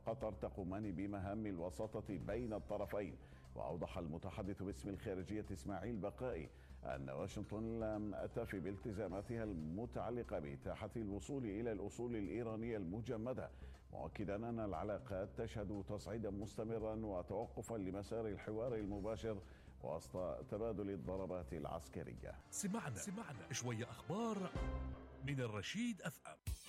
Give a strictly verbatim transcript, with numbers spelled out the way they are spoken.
قطر تقومان بمهام الوساطة بين الطرفين. وأوضح المتحدث باسم الخارجية إسماعيل بقائي أن واشنطن لم تفي بالتزاماتها المتعلقة بإتاحة الوصول إلى الأصول الإيرانية المجمدة، مؤكدا أن العلاقات تشهد تصعيدا مستمرا وتوقفا لمسار الحوار المباشر وسط تبادل الضربات العسكرية. سمعنا سمعنا شوية أخبار من الرشيد أف أم.